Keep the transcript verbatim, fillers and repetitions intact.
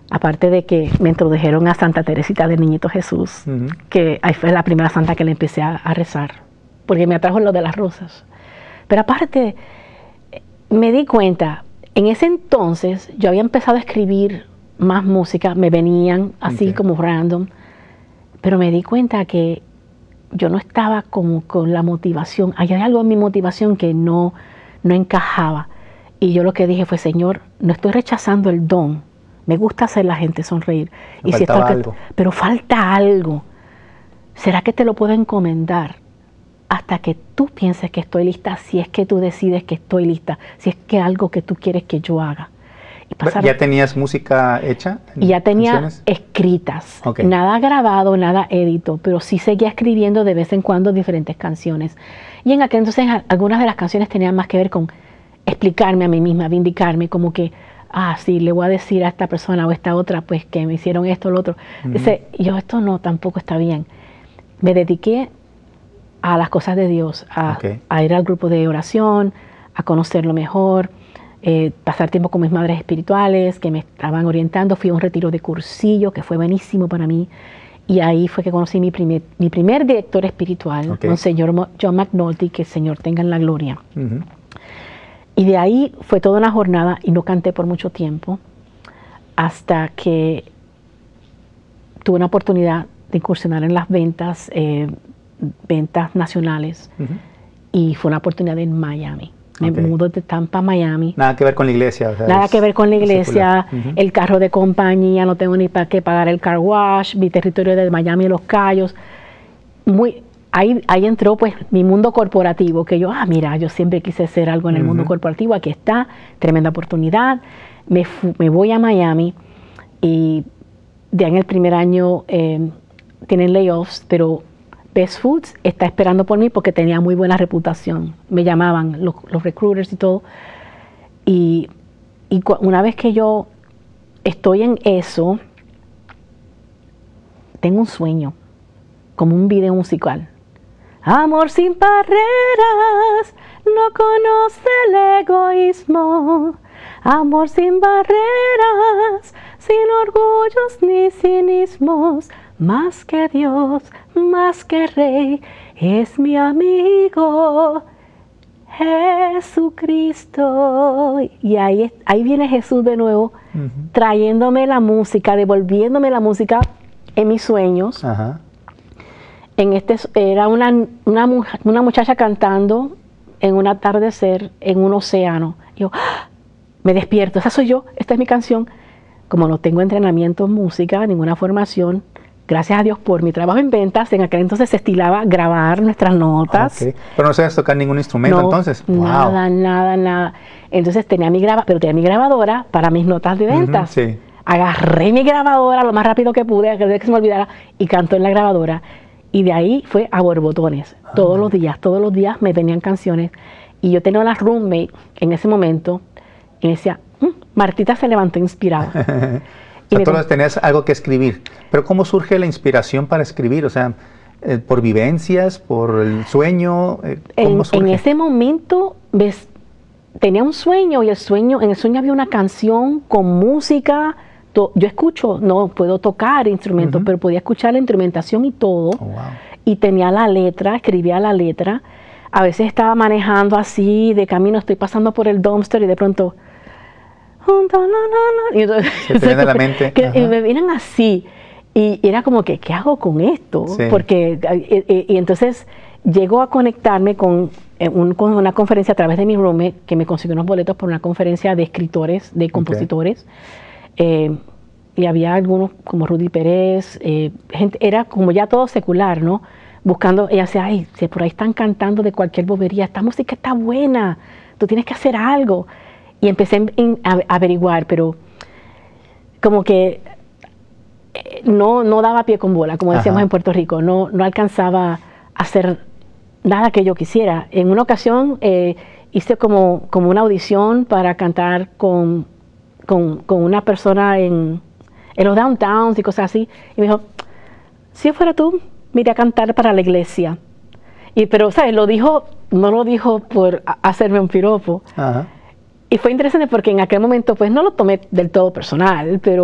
aparte de que me introdujeron a Santa Teresita del Niñito Jesús, uh-huh. que ahí fue la primera santa que le empecé a, a rezar, porque me atrajo lo de las rosas. Pero aparte, me di cuenta, en ese entonces yo había empezado a escribir más música, me venían así okay. como random, pero me di cuenta que yo no estaba como con la motivación, hay algo en mi motivación que no, no encajaba. Y yo lo que dije fue, Señor, no estoy rechazando el don, me gusta hacer la gente sonreír. Me y si esto, algo. Pero falta algo. ¿Será que te lo puedo encomendar hasta que tú pienses que estoy lista, si es que tú decides que estoy lista, si es que algo que tú quieres que yo haga? Y pasaron, ¿ya tenías música hecha? Y ya tenía canciones? escritas, okay. nada grabado, nada edito, pero sí seguía escribiendo de vez en cuando diferentes canciones. Y en aquel entonces algunas de las canciones tenían más que ver con explicarme a mí misma, vindicarme, como que, ah, sí, le voy a decir a esta persona o a esta otra, pues que me hicieron esto o lo otro. Uh-huh. Dice, yo, esto no, tampoco está bien. Me dediqué a las cosas de Dios, a, okay. a ir al grupo de oración, a conocerlo mejor, eh, pasar tiempo con mis madres espirituales que me estaban orientando. Fui a un retiro de cursillo que fue buenísimo para mí. Y ahí fue que conocí mi primer, mi primer director espiritual, okay. un señor John McNulty, que el Señor tenga en la gloria. Uh-huh. Y de ahí fue toda una jornada y no canté por mucho tiempo hasta que tuve una oportunidad de incursionar en las ventas, eh, ventas nacionales, uh-huh. y fue una oportunidad en Miami. Me okay. mudo de Tampa a Miami. Nada que ver con la iglesia. O sea, Nada que ver con la iglesia, uh-huh. el carro de compañía, no tengo ni para qué pagar el car wash, mi territorio de Miami y Los Cayos. Muy... Ahí, ahí entró pues mi mundo corporativo, que yo, ah, mira, yo siempre quise hacer algo en el uh-huh. mundo corporativo, aquí está, tremenda oportunidad. Me, fu- me voy a Miami y ya en el primer año eh, tienen layoffs, pero Best Foods está esperando por mí porque tenía muy buena reputación. Me llamaban los, los recruiters y todo. Y, y cu- una vez que yo estoy en eso, tengo un sueño, como un video musical. Amor sin barreras, no conoce el egoísmo. Amor sin barreras, sin orgullos ni cinismos. Más que Dios, más que Rey, es mi amigo Jesucristo. Y ahí, ahí viene Jesús de nuevo, uh-huh. trayéndome la música, devolviéndome la música en mis sueños. Ajá. En este, era una, una, una muchacha cantando en un atardecer en un océano. Yo ¡ah! Me despierto, esa soy yo, esta es mi canción. Como no tengo entrenamiento en música, ninguna formación, gracias a Dios por mi trabajo en ventas, en aquel entonces se estilaba grabar nuestras notas. Okay. Pero no sabes tocar ningún instrumento, no, entonces. Nada, wow. nada, nada. Entonces tenía mi graba, pero tenía mi grabadora para mis notas de ventas. Uh-huh, sí. Agarré mi grabadora lo más rápido que pude, que se me olvidara, y canto en la grabadora. Y de ahí fue a borbotones. Ah, todos los días, todos los días me venían canciones. Y yo tenía una roommate en ese momento y me decía, mmm, Martita se levantó inspirada. Y o sea, todos tenías algo que escribir. Pero ¿cómo surge la inspiración para escribir? O sea, eh, ¿por vivencias? ¿Por el sueño? Eh, ¿Cómo en, surge? En ese momento ves, tenía un sueño y el sueño, en el sueño había una canción con música. Yo escucho, no puedo tocar instrumentos, uh-huh. pero podía escuchar la instrumentación y todo. Oh, wow. Y tenía la letra, escribía la letra. A veces estaba manejando así, de camino, estoy pasando por el dumpster y de pronto... Y entonces, se te viene a la mente. Que, y me vienen así. Y era como que, ¿qué hago con esto? Sí. Porque, y, y, y entonces llego a conectarme con, un, con una conferencia a través de mi roommate, que me consiguió unos boletos por una conferencia de escritores, de compositores. Okay. Eh, y había algunos como Rudy Pérez, eh, gente, era como ya todo secular, ¿no? Buscando, ella decía, ay, si por ahí están cantando de cualquier bobería, esta música está buena, tú tienes que hacer algo. Y empecé en, a, a averiguar, pero como que eh, no, no daba pie con bola, como decíamos Ajá. en Puerto Rico, no, no alcanzaba a hacer nada que yo quisiera. En una ocasión eh, hice como, como una audición para cantar con, con, con una persona en, en los downtowns y cosas así, y me dijo, si fuera tú, mire a cantar para la iglesia. Y, pero, ¿sabes? Lo dijo, no lo dijo por hacerme un piropo. Ajá. Y fue interesante porque en aquel momento pues no lo tomé del todo personal, pero